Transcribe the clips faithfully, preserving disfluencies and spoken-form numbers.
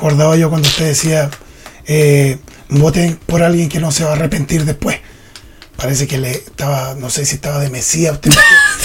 recordaba yo cuando usted decía, eh, voten por alguien que no se va a arrepentir después. Parece que le estaba, no sé si estaba de Mesías usted.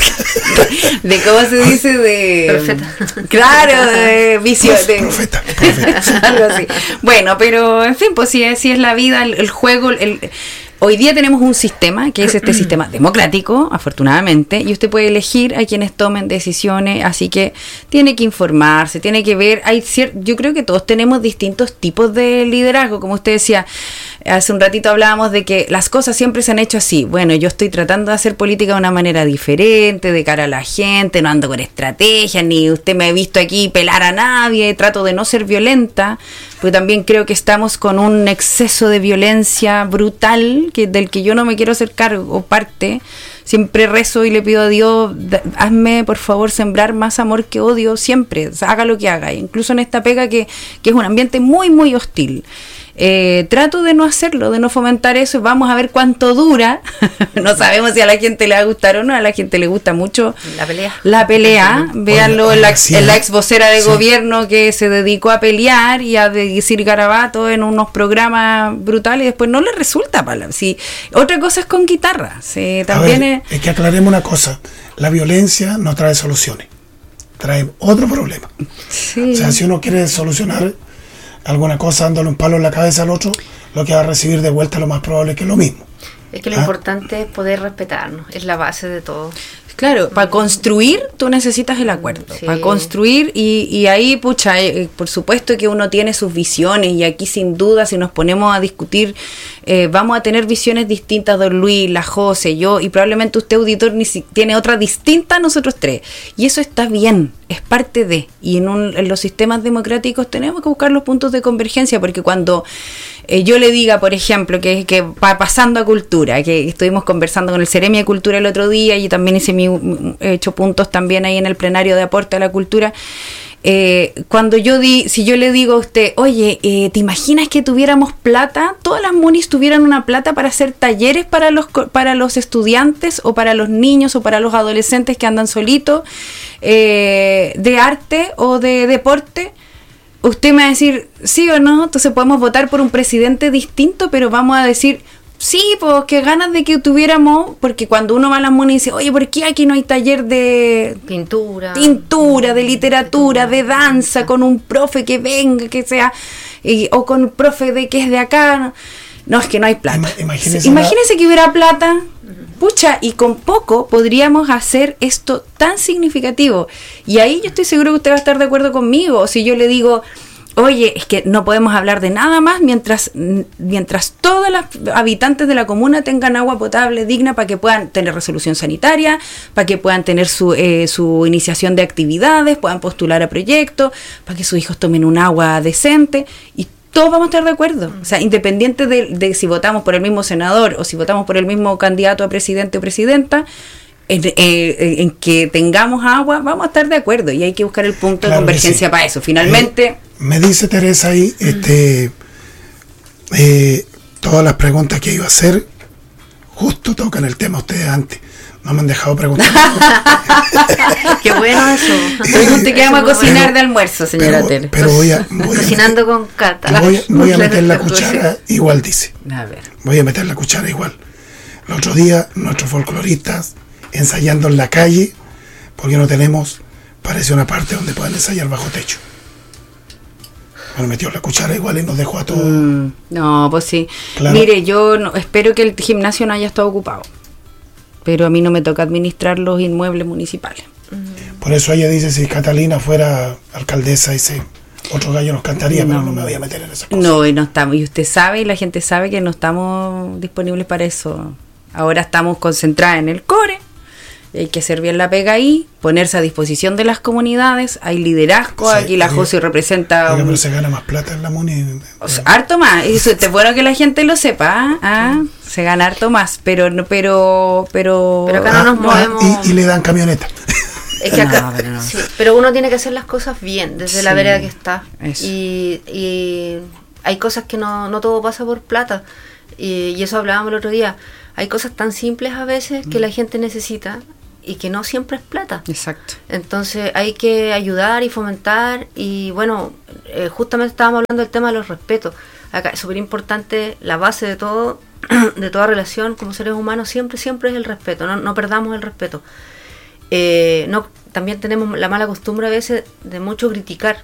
De cómo se dice, de profeta. Claro, de vicio, Prof, de profeta, profeta. algo así. Bueno, pero en fin, pues si es, si es la vida, el, el juego, el, hoy día tenemos un sistema que es este sistema democrático, afortunadamente, y usted puede elegir a quienes tomen decisiones, así que tiene que informarse, tiene que ver, hay cier- yo creo que todos tenemos distintos tipos de liderazgo, como usted decía, hace un ratito hablábamos de que las cosas siempre se han hecho así. Bueno, yo estoy tratando de hacer política de una manera diferente, de cara a la gente, no ando con estrategias, ni usted me ha visto aquí pelar a nadie, trato de no ser violenta, porque también creo que estamos con un exceso de violencia brutal, que del que yo no me quiero hacer cargo o parte. Siempre rezo y le pido a Dios, hazme por favor sembrar más amor que odio siempre, o sea, haga lo que haga, incluso en esta pega que, que es un ambiente muy muy hostil. Eh, trato de no hacerlo, de no fomentar eso, vamos a ver cuánto dura. No sabemos si a la gente le va a gustar o no, a la gente le gusta mucho la pelea. La pelea, véanlo en la, en la ex vocera de sí. gobierno que se dedicó a pelear y a decir garabatos en unos programas brutales y después no le resulta para sí. Otra cosa es con guitarra, sí, también ver, es... es que aclaremos una cosa, la violencia no trae soluciones, trae otro problema. Sí. O sea, si uno quiere solucionar alguna cosa dándole un palo en la cabeza al otro, lo que va a recibir de vuelta lo más probable es que es lo mismo. Es que lo ¿Ah? importante es poder respetarnos, es la base de todo. Claro, para construir tú necesitas el acuerdo, sí. Para construir y, y ahí, pucha, eh, por supuesto que uno tiene sus visiones y aquí sin duda si nos ponemos a discutir eh, vamos a tener visiones distintas, don Luis, la José, yo y probablemente usted auditor ni si, tiene otra distinta a nosotros tres y eso está bien, es parte de y en, un, en los sistemas democráticos tenemos que buscar los puntos de convergencia porque cuando eh, yo le diga, por ejemplo, que, que va pasando a cultura, que estuvimos conversando con el Ceremi de Cultura el otro día y también hice mi he hecho puntos también ahí en el plenario de aporte a la cultura. Eh, cuando yo di, si yo le digo a usted, oye, eh, ¿te imaginas que tuviéramos plata? Todas las munis tuvieran una plata para hacer talleres para los para los estudiantes o para los niños o para los adolescentes que andan solitos eh, de arte o de deporte. Usted me va a decir, sí o no, entonces podemos votar por un presidente distinto, pero vamos a decir, sí, pues que ganas de que tuviéramos, porque cuando uno va a las munis y dice, oye, ¿por qué aquí no hay taller de pintura, pintura, de literatura, de danza, con un profe que venga, que sea, y, o con un profe de que es de acá? No, no es que no hay plata. Imagínese, Imagínese que hubiera plata, pucha, y con poco podríamos hacer esto tan significativo. Y ahí yo estoy seguro que usted va a estar de acuerdo conmigo. Si yo le digo, oye, es que no podemos hablar de nada más mientras mientras todas las habitantes de la comuna tengan agua potable digna para que puedan tener resolución sanitaria, para que puedan tener su eh, su iniciación de actividades, puedan postular a proyectos, para que sus hijos tomen un agua decente y todos vamos a estar de acuerdo. O sea, independiente de, de si votamos por el mismo senador o si votamos por el mismo candidato a presidente o presidenta, En, eh, en que tengamos agua, vamos a estar de acuerdo y hay que buscar el punto claro de convergencia sí. Para eso. Finalmente, eh, me dice Teresa ahí, este, eh, todas las preguntas que iba a hacer, justo tocan el tema ustedes antes. No me han dejado preguntar. Qué bueno eso. Pregunte que vamos a cocinar bueno. de almuerzo, señora pero, Tere. Pero voy a, voy cocinando a meter, con Cata. Voy, voy a meter la cuchara igual, dice. A ver. Voy a meter la cuchara igual. El otro día, nuestros folcloristas ensayando en la calle, porque no tenemos, parece una parte donde puedan ensayar bajo techo. Bueno, metió la cuchara igual y nos dejó a todos. Mm, no, pues sí. Claro. Mire, yo no, espero que el gimnasio no haya estado ocupado, pero a mí no me toca administrar los inmuebles municipales. Por eso ella dice, si Catalina fuera alcaldesa, ese otro gallo nos cantaría, no, pero no me voy a meter en esas cosas. No, y no estamos, y usted sabe, y la gente sabe que no estamos disponibles para eso. Ahora estamos concentradas en el core. Hay que hacer bien la pega ahí, ponerse a disposición de las comunidades, hay liderazgo, sí, aquí la José representa... Oiga, pero se gana más plata en la MUNI. O sea, harto más, y eso es bueno que la gente lo sepa, ¿ah? Se gana harto más, pero pero pero, pero acá no nos movemos... Y, y le dan camioneta. Es que acá, no, pero, no. Sí, pero uno tiene que hacer las cosas bien, desde sí, la vereda que está. Y, y hay cosas que no, no todo pasa por plata, y, y eso hablábamos el otro día. Hay cosas tan simples a veces que la gente necesita y que no siempre es plata. Exacto. Entonces hay que ayudar y fomentar y bueno, eh, justamente estábamos hablando del tema de los respetos. Acá es súper importante, la base de todo, de toda relación como seres humanos siempre, siempre es el respeto, no, no perdamos el respeto. Eh, no, también tenemos la mala costumbre a veces de mucho criticar,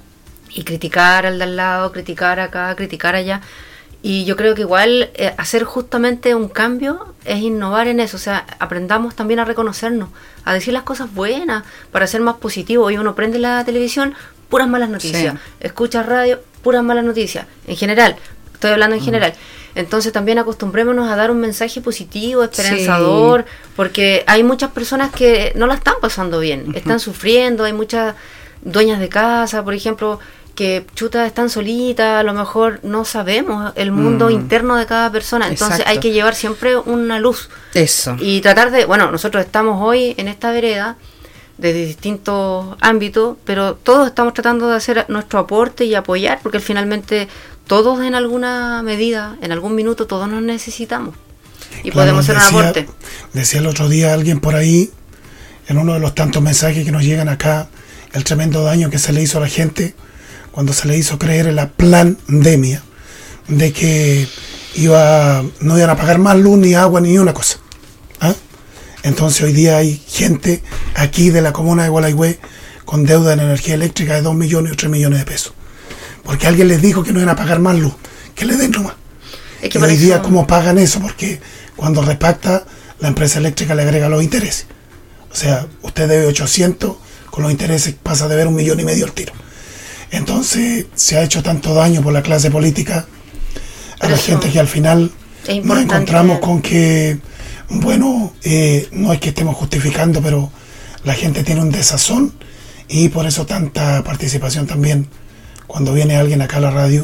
y criticar al de al lado, criticar acá, criticar allá, y yo creo que igual eh, hacer justamente un cambio es innovar en eso, o sea, aprendamos también a reconocernos, a decir las cosas buenas, para ser más positivo. Hoy uno prende la televisión, puras malas noticias, sí. Escucha radio, puras malas noticias, en general, estoy hablando en mm. general. Entonces también acostumbrémonos a dar un mensaje positivo, esperanzador, sí. Porque hay muchas personas que no la están pasando bien, uh-huh. Están sufriendo, hay muchas dueñas de casa, por ejemplo, que chuta están solitas, a lo mejor no sabemos el mundo mm. interno de cada persona, entonces Exacto. Hay que llevar siempre una luz. Eso. Y tratar de, bueno, nosotros estamos hoy en esta vereda, desde distintos ámbitos, pero todos estamos tratando de hacer nuestro aporte y apoyar, porque finalmente todos en alguna medida, en algún minuto, todos nos necesitamos y claro, podemos hacer decía, un aporte. Decía el otro día alguien por ahí, en uno de los tantos mensajes que nos llegan acá, el tremendo daño que se le hizo a la gente cuando se le hizo creer en la pandemia, de que iba no iban a pagar más luz, ni agua, ni una cosa. ¿Ah? Entonces hoy día hay gente aquí de la comuna de Gualeguay con deuda en energía eléctrica de dos millones o tres millones de pesos. Porque alguien les dijo que no iban a pagar más luz, que le den nomás. Es que y hoy eso... día, ¿cómo pagan eso? Porque cuando repacta, la empresa eléctrica le agrega los intereses. O sea, usted debe ochocientos, con los intereses pasa a deber un millón y medio al tiro. Entonces, se ha hecho tanto daño por la clase política a Pero la gente que al final nos encontramos con que, bueno, eh, no es que estemos justificando, pero la gente tiene un desazón y por eso tanta participación también cuando viene alguien acá a la radio,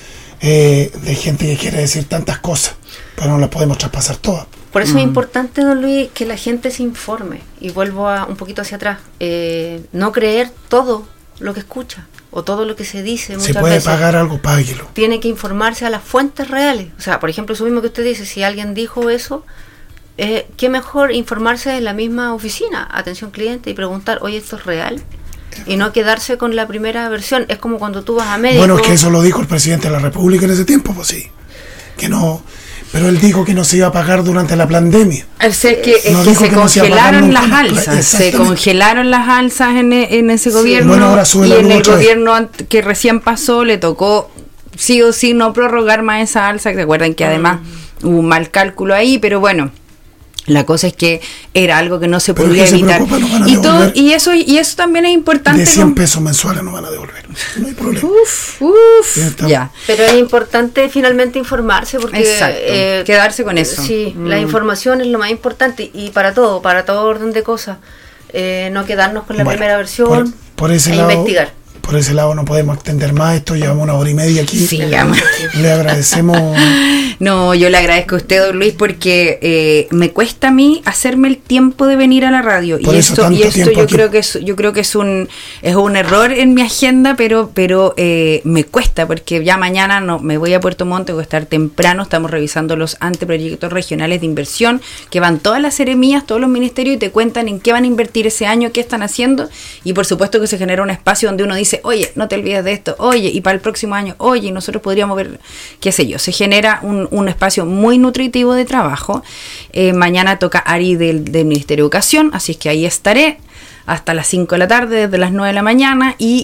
eh, de gente que quiere decir tantas cosas, pero no las podemos traspasar todas. Por eso mm. es importante, don Luis, que la gente se informe. Y vuelvo a, un poquito hacia atrás. Eh, no creer todo lo que escucha o todo lo que se dice. Muchas si puede veces pagar algo, páguelo. Tiene que informarse a las fuentes reales. O sea, por ejemplo, eso mismo que usted dice, si alguien dijo eso, eh, qué mejor informarse en la misma oficina, atención cliente, y preguntar, oye, ¿esto es real? Y no quedarse con la primera versión. Es como cuando tú vas a médico. Bueno, es que eso lo dijo el presidente de la República en ese tiempo, pues sí. Que no, pero él dijo que no se iba a pagar durante la pandemia. O sea, es que, es no que se que congelaron no las alzas. Se congelaron las alzas en, en ese sí. gobierno. Bueno, ahora sube y la en el gobierno vez. que recién pasó le tocó sí o sí no prorrogar más esa alza. ¿Se acuerdan que además mm. hubo un mal cálculo ahí? Pero bueno. La cosa es que era algo que no se podía se evitar. Preocupa, no y todo y eso y eso también es importante. De cien pesos mensuales no van a devolver. No hay problema. Uf, uf, ya. Pero es importante finalmente informarse porque eh, quedarse con eso. Sí, mm. la información es lo más importante y para todo, para todo orden de cosas. Eh, no quedarnos con la bueno, primera versión por, por ese e lado, investigar. Por ese lado no podemos extender más esto, llevamos una hora y media aquí. Sí, llama. Le agradecemos. No, yo le agradezco a usted, don Luis, porque eh, me cuesta a mí hacerme el tiempo de venir a la radio. Por y eso esto, y esto yo aquí. creo que es, yo creo que es un es un error en mi agenda, pero pero eh, me cuesta porque ya mañana no me voy a Puerto Montt, voy a estar temprano, estamos revisando los anteproyectos regionales de inversión que van todas las seremías, todos los ministerios y te cuentan en qué van a invertir ese año, qué están haciendo y por supuesto que se genera un espacio donde uno dice, oye, no te olvides de esto, oye, y para el próximo año, oye, nosotros podríamos ver, qué sé yo, se genera un un espacio muy nutritivo de trabajo. Eh, mañana toca Ari del, del Ministerio de Educación, así es que ahí estaré hasta las cinco de la tarde, desde las nueve de la mañana, y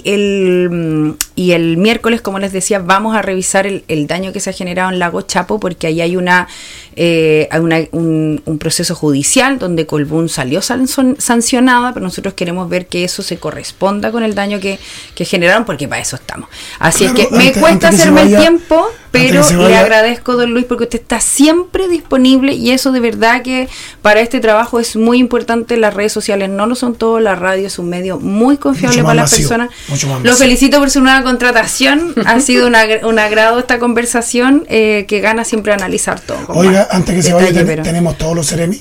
el y el miércoles, como les decía, vamos a revisar el, el daño que se ha generado en Lago Chapo, porque ahí hay una, eh, hay una un, un proceso judicial donde Colbún salió san, sancionada, pero nosotros queremos ver que eso se corresponda con el daño que, que generaron, porque para eso estamos. Así claro, es que me antes, cuesta antes hacerme vaya, el tiempo, pero le agradezco, don Luis, porque usted está siempre disponible, y eso de verdad que para este trabajo es muy importante. Las redes sociales no lo son todo, la radio es un medio muy confiable para las masivo, personas. Lo felicito por su nueva contratación. Ha sido una, un agrado esta conversación, eh, que gana siempre analizar todo. Oiga, antes que se vaya, ten, pero... ¿tenemos todos los Ceremi?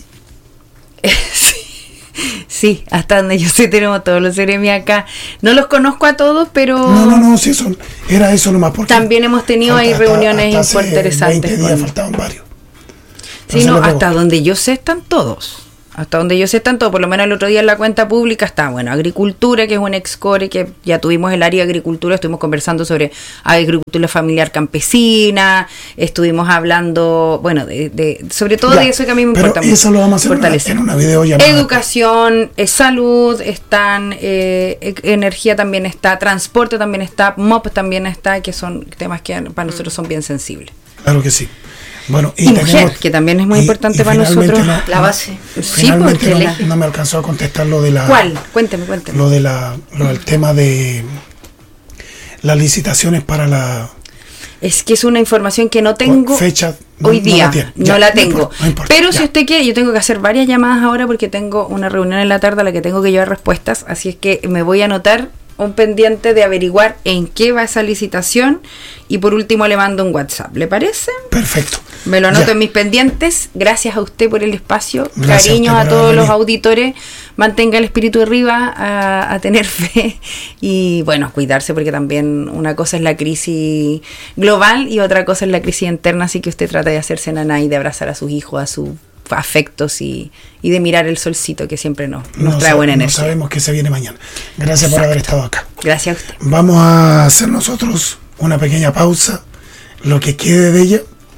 sí, sí, hasta donde yo sé tenemos todos los Ceremi acá. No los conozco a todos, pero... No, no, no, sí, son, era eso nomás. Porque también hemos tenido ahí reuniones hasta interesantes. veinte días faltaban varios. Sí, no, hasta donde yo sé están todos. Hasta donde yo sé están todos, por lo menos el otro día en la cuenta pública está, bueno, agricultura, que es un excore, que ya tuvimos el área de agricultura, estuvimos conversando sobre agricultura familiar campesina, estuvimos hablando, bueno, de, de sobre todo ya, de eso que a mí me importa mucho. Eso lo vamos a hacer en una videollamada. Educación, eh, salud, están, eh, energía también está, transporte también está, M O P también está, que son temas que para nosotros son bien sensibles. Claro que sí. Bueno, y, y mujer, tenemos, que también es muy y, importante y para nosotros. No, la base. Sí, finalmente no, no, no me alcanzó a contestar lo de la... ¿Cuál? Cuénteme, cuénteme. Lo, de la, lo del tema de las licitaciones para la... Es que es una información que no tengo fecha, no, hoy día, no la, ya, no la tengo. No importa, no importa, pero ya. Si usted quiere, yo tengo que hacer varias llamadas ahora porque tengo una reunión en la tarde a la que tengo que llevar respuestas, así es que me voy a anotar un pendiente de averiguar en qué va esa licitación y por último le mando un WhatsApp, ¿le parece? Perfecto. Me lo anoto ya. En mis pendientes. Gracias a usted por el espacio. Gracias Cariños a, a todos los auditores. Mantenga el espíritu arriba, a, a tener fe y bueno, cuidarse porque también una cosa es la crisis global y otra cosa es la crisis interna, así que usted trata de hacerse naná y de abrazar a sus hijos, a sus afectos y, y de mirar el solcito que siempre nos, nos no trae buena energía. No sabemos qué se viene mañana. Gracias Exacto. por haber estado acá. Gracias a usted. Vamos a hacer nosotros una pequeña pausa, lo que quede de ella.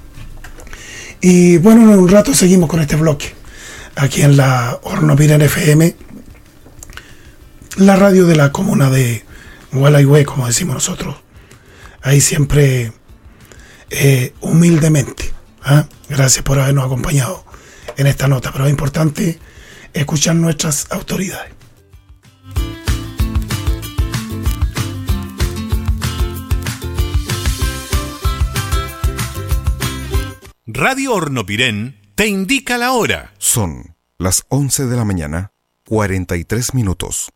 Y bueno, en un rato seguimos con este bloque. Aquí en la Hornopiren F M, la radio de la comuna de Gualeguay, como decimos nosotros. Ahí siempre eh, humildemente. ¿eh? Gracias por habernos acompañado en esta nota, pero es importante escuchar nuestras autoridades. Radio Hornopiren te indica la hora. Son las once de la mañana, cuarenta y tres minutos.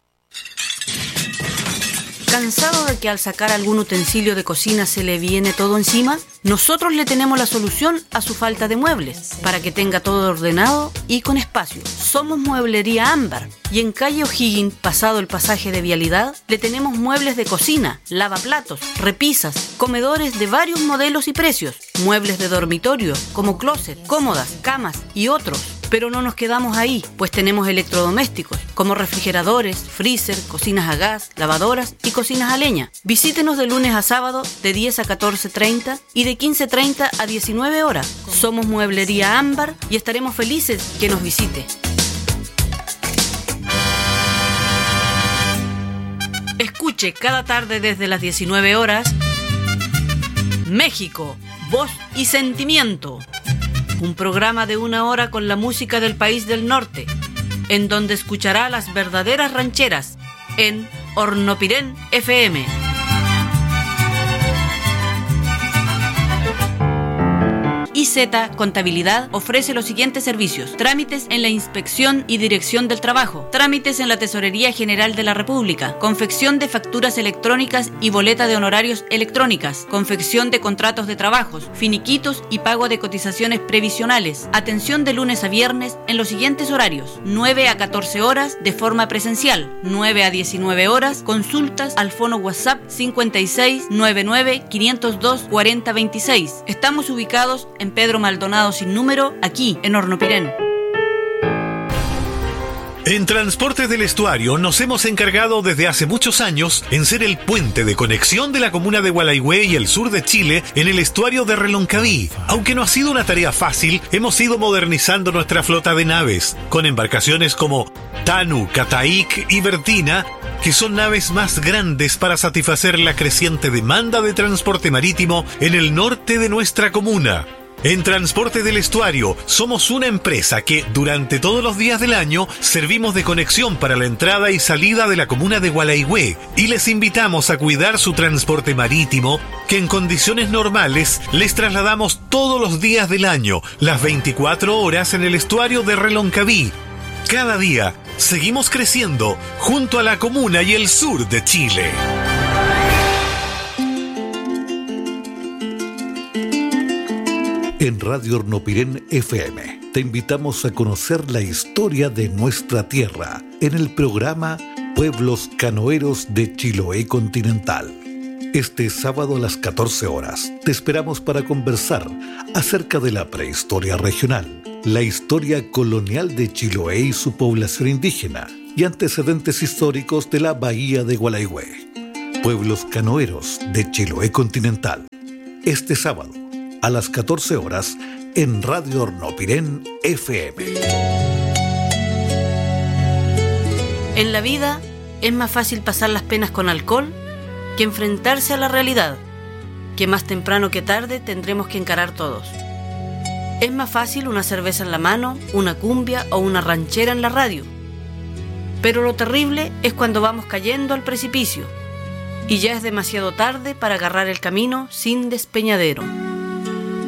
¿Cansado de que al sacar algún utensilio de cocina se le viene todo encima? Nosotros le tenemos la solución a su falta de muebles, para que tenga todo ordenado y con espacio. Somos Mueblería Ámbar y en calle O'Higgins, pasado el pasaje de vialidad, le tenemos muebles de cocina, lavaplatos, repisas, comedores de varios modelos y precios, muebles de dormitorio como closet, cómodas, camas y otros. Pero no nos quedamos ahí, pues tenemos electrodomésticos como refrigeradores, freezer, cocinas a gas, lavadoras y cocinas a leña. Visítenos de lunes a sábado de diez a catorce treinta y de quince treinta a diecinueve horas. Somos Mueblería Ámbar y estaremos felices que nos visite. Escuche cada tarde desde las diecinueve horas México, Voz y Sentimiento. Un programa de una hora con la música del país del norte, en donde escuchará las verdaderas rancheras, en Hornopiren F M. I Z Contabilidad ofrece los siguientes servicios: trámites en la Inspección y Dirección del Trabajo, trámites en la Tesorería General de la República, confección de facturas electrónicas y boleta de honorarios electrónicas, confección de contratos de trabajos, finiquitos y pago de cotizaciones previsionales. Atención de lunes a viernes en los siguientes horarios: nueve a catorce horas de forma presencial, nueve a diecinueve horas, consultas al fono WhatsApp cincuenta y seis noventa y nueve quinientos dos cuarenta veintiséis. Estamos ubicados en Pedro Maldonado sin número, aquí en Hornopiren. En Transportes del Estuario nos hemos encargado desde hace muchos años en ser el puente de conexión de la comuna de Gualeguay y el sur de Chile en el estuario de Reloncaví. Aunque no ha sido una tarea fácil, hemos ido modernizando nuestra flota de naves, con embarcaciones como Tanu, Cataic y Bertina, que son naves más grandes para satisfacer la creciente demanda de transporte marítimo en el norte de nuestra comuna. En Transporte del Estuario somos una empresa que durante todos los días del año servimos de conexión para la entrada y salida de la comuna de Gualeguay y les invitamos a cuidar su transporte marítimo, que en condiciones normales les trasladamos todos los días del año, las veinticuatro horas en el estuario de Reloncaví. Cada día seguimos creciendo junto a la comuna y el sur de Chile. En Radio Hornopiren F M te invitamos a conocer la historia de nuestra tierra en el programa Pueblos Canoeros de Chiloé Continental. Este sábado a las catorce horas te esperamos para conversar acerca de la prehistoria regional, la historia colonial de Chiloé y su población indígena y antecedentes históricos de la bahía de Gualeguay. Pueblos canoeros de Chiloé continental. Este sábado, a las catorce horas, en Radio Hornopirén F M. En la vida es más fácil pasar las penas con alcohol que enfrentarse a la realidad, que más temprano que tarde tendremos que encarar todos. Es más fácil una cerveza en la mano, una cumbia o una ranchera en la radio. Pero lo terrible es cuando vamos cayendo al precipicio y ya es demasiado tarde para agarrar el camino sin despeñadero.